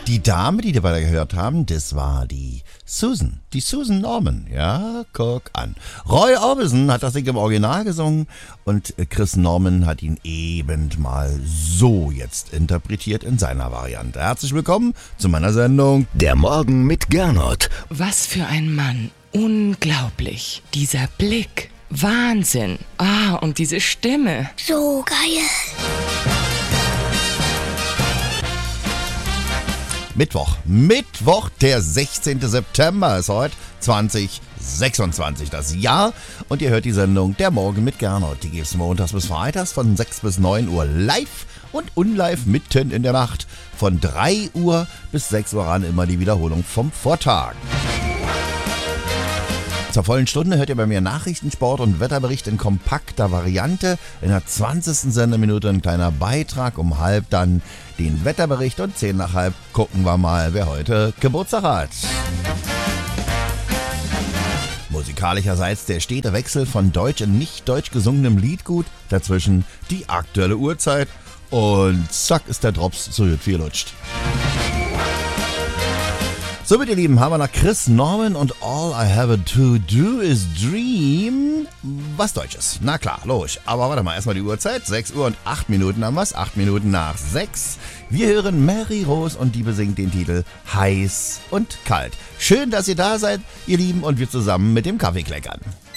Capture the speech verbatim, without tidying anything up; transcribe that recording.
Die Dame, die wir da gehört haben, das war die Susan. Die Susan Norman. Ja, guck an. Roy Orbison hat das Ding im Original gesungen und Chris Norman hat ihn eben mal so jetzt interpretiert in seiner Variante. Herzlich willkommen zu meiner Sendung Der Morgen mit Gernot. Was für ein Mann. Unglaublich. Dieser Blick. Wahnsinn. Ah, und diese Stimme. So geil. Mittwoch. Mittwoch, der sechzehnten September ist heute zwanzig sechsundzwanzig das Jahr. Und ihr hört die Sendung Der Morgen mit Gernot. Die gibt's montags bis freitags von sechs bis neun Uhr live und unlive mitten in der Nacht. Von drei Uhr bis sechs Uhr ran immer die Wiederholung vom Vortag. Zur vollen Stunde hört ihr bei mir Nachrichten, Sport und Wetterbericht in kompakter Variante. In der zwanzigsten Sendeminute ein kleiner Beitrag, um halb dann den Wetterbericht und zehn nach halb gucken wir mal, wer heute Geburtstag hat. Musikalischerseits der stete Wechsel von deutsch und nicht deutsch gesungenem Liedgut, dazwischen die aktuelle Uhrzeit und zack ist der Drops so gut wie lutscht. So, mit ihr Lieben, haben wir noch Chris Norman und All I Have to Do is Dream. Was Deutsches. Na klar, logisch. Aber warte mal, erstmal die Uhrzeit. sechs Uhr und acht Minuten haben wir's. acht Minuten nach sechs. Wir hören Mary Rose und die besingt den Titel Heiß und Kalt. Schön, dass ihr da seid, ihr Lieben, und wir zusammen mit dem Kaffee kleckern.